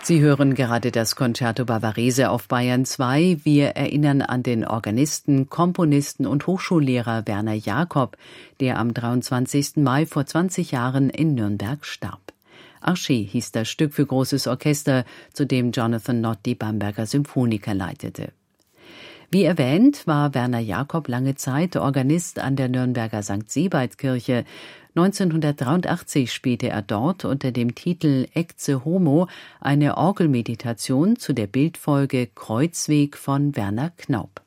Sie hören gerade das Concerto Bavarese auf Bayern 2. Wir erinnern an den Organisten, Komponisten und Hochschullehrer Werner Jacob, der am 23. Mai vor 20 Jahren in Nürnberg starb. Arché hieß das Stück für großes Orchester, zu dem Jonathan Nott die Bamberger Symphoniker leitete. Wie erwähnt, war Werner Jacob lange Zeit Organist an der Nürnberger St. Sebald-Kirche. 1983 spielte er dort unter dem Titel Ecce Homo eine Orgelmeditation zu der Bildfolge Kreuzweg von Werner Knaub.